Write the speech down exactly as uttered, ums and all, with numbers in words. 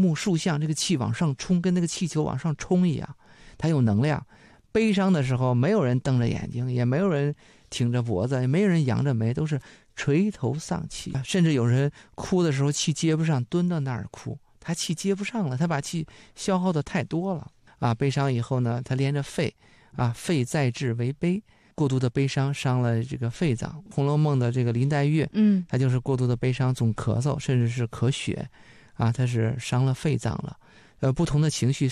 木竖向，这个气往上冲，跟那个气球往上冲一样，它有能量。悲伤的时候，没有人瞪着眼睛，也没有人挺着脖子，也没有人扬着眉，都是垂头丧气。甚至有人哭的时候气接不上，蹲到那儿哭，他气接不上了，他把气消耗的太多了啊！悲伤以后呢，他连着肺啊，肺在志为悲，过度的悲伤伤了这个肺脏。《红楼梦》的这个林黛玉， 嗯， 他就是过度的悲伤，总咳嗽，甚至是咳血啊，他是伤了肺脏了。呃，不同的情绪